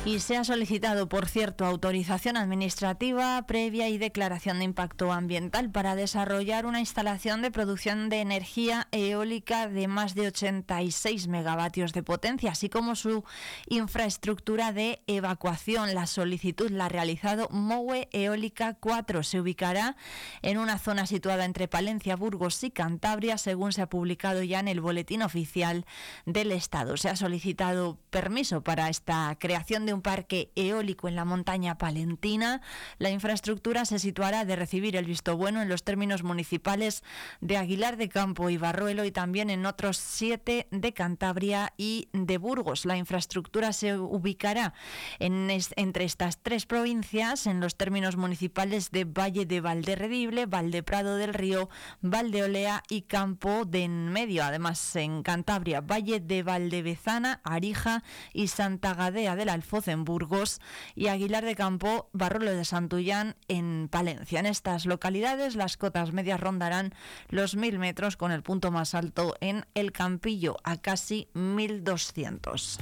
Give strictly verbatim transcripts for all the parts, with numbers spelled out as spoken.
Y se ha solicitado, por cierto, autorización administrativa previa y declaración de impacto ambiental para desarrollar una instalación de producción de energía eólica de más de ochenta y seis megavatios de potencia, así como su infraestructura de evacuación. La solicitud la ha realizado Moue Eólica cuatro. Se ubicará en una zona situada entre Palencia, Burgos y Cantabria, según se ha publicado ya en el Boletín Oficial del Estado. Se ha solicitado permiso para esta creación de un parque eólico en la montaña palentina. La infraestructura se situará de recibir el visto bueno en los términos municipales de Aguilar de Campo y Barruelo y también en otros siete de Cantabria y de Burgos. La infraestructura se ubicará en es, entre estas tres provincias en los términos municipales de Valle de Valderredible, Valdeprado del Río, Valdeolea y Campo de Enmedio. Además, en Cantabria, Valle de Valdevezana, Arija y Santa Gadea del Alfoz en Burgos y Aguilar de Campo, Barruelo de Santullán en Palencia. En estas localidades las cotas medias rondarán los mil metros, con el punto más alto en El Campillo a casi mil doscientos.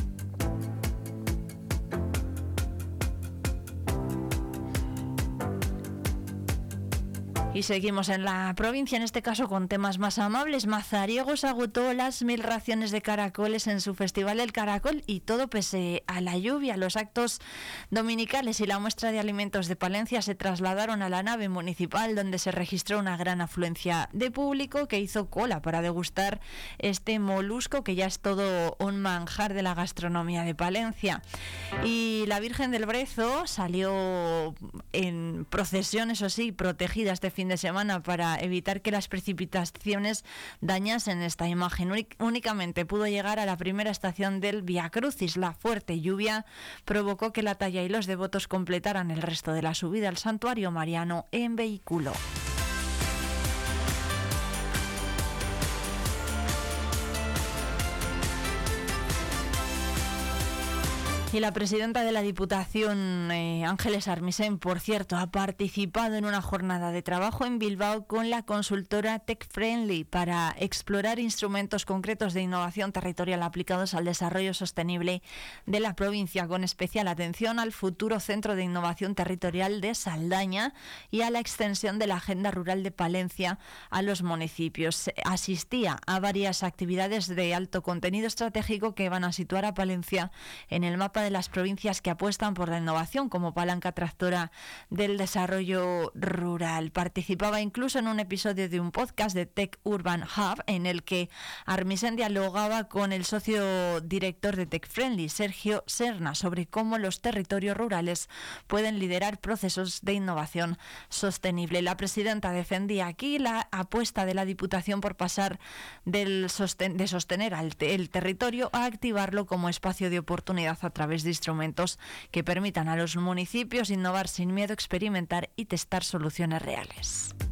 Y seguimos en la provincia, en este caso con temas más amables. Mazariegos agotó las mil raciones de caracoles en su Festival del Caracol, y todo pese a la lluvia. Los actos dominicales y la muestra de alimentos de Palencia se trasladaron a la nave municipal, donde se registró una gran afluencia de público que hizo cola para degustar este molusco, que ya es todo un manjar de la gastronomía de Palencia. Y la Virgen del Brezo salió en procesión, eso sí, protegida este fin de semana para evitar que las precipitaciones dañasen esta imagen. Únicamente pudo llegar a la primera estación del Vía Crucis. La fuerte lluvia provocó que la talla y los devotos completaran el resto de la subida al santuario mariano en vehículo. Y la presidenta de la Diputación, eh, Ángeles Armisen, por cierto, ha participado en una jornada de trabajo en Bilbao con la consultora Tech Friendly para explorar instrumentos concretos de innovación territorial aplicados al desarrollo sostenible de la provincia, con especial atención al futuro Centro de Innovación Territorial de Saldaña y a la extensión de la Agenda Rural de Palencia a los municipios. Asistía a varias actividades de alto contenido estratégico que van a situar a Palencia en el mapa de las provincias que apuestan por la innovación como palanca tractora del desarrollo rural. Participaba incluso en un episodio de un podcast de Tech Urban Hub en el que Armisen dialogaba con el socio director de Tech Friendly, Sergio Serna, sobre cómo los territorios rurales pueden liderar procesos de innovación sostenible. La presidenta defendía aquí la apuesta de la Diputación por pasar del sosten- de sostener al te- el territorio a activarlo como espacio de oportunidad a través de instrumentos que permitan a los municipios innovar sin miedo, experimentar y testar soluciones reales.